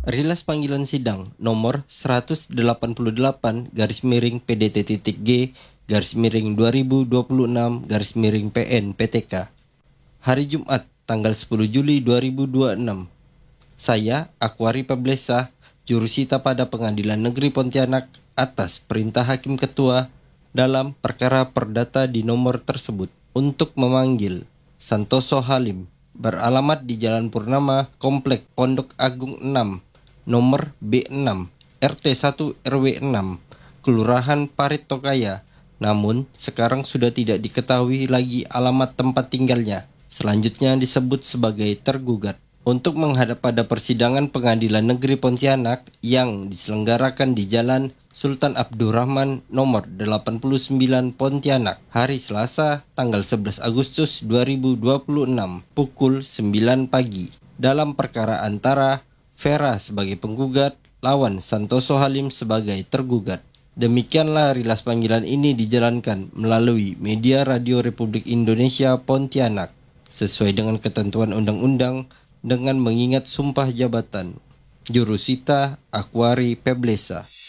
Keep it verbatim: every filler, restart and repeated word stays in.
Rilas panggilan sidang nomor seratus delapan puluh delapan garis miring P D T titik G garis miring dua ribu dua puluh enam garis miring P N P T K. Hari Jumat tanggal sepuluh Juli dua ribu dua puluh enam. Saya, Akwari Peblesa, jurusita pada Pengadilan Negeri Pontianak atas perintah Hakim Ketua dalam perkara perdata di nomor tersebut untuk memanggil Santoso Halim, beralamat di Jalan Purnama, Komplek Pondok Agung enam, nomor B enam, R T satu R W enam, Kelurahan Parit Tokaya, namun sekarang sudah tidak diketahui lagi alamat tempat tinggalnya. Selanjutnya disebut sebagai tergugat, untuk menghadap pada persidangan Pengadilan Negeri Pontianak yang diselenggarakan di Jalan Sultan Abdurrahman nomor delapan puluh sembilan Pontianak hari Selasa tanggal sebelas Agustus dua ribu dua puluh enam pukul sembilan pagi dalam perkara antara Vera sebagai penggugat lawan Santoso Halim sebagai tergugat. Demikianlah rilas panggilan ini dijalankan melalui media Radio Republik Indonesia Pontianak sesuai dengan ketentuan undang-undang dengan mengingat sumpah jabatan. Jurusita Akwari Peblesa.